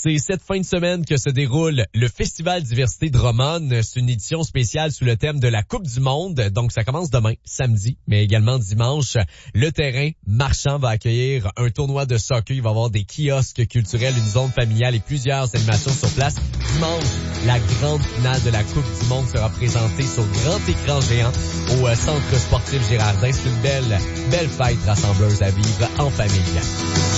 C'est cette fin de semaine que se déroule le Festival Diversité de Drummond. C'est une édition spéciale sous le thème de la Coupe du Monde. Donc, ça commence demain, samedi, mais également dimanche. Le terrain marchand va accueillir un tournoi de soccer. Il va y avoir des kiosques culturels, une zone familiale et plusieurs animations sur place. Dimanche, la grande finale de la Coupe du Monde sera présentée sur grand écran géant au Centre sportif Girardin. C'est une belle fête rassembleuse à vivre en famille.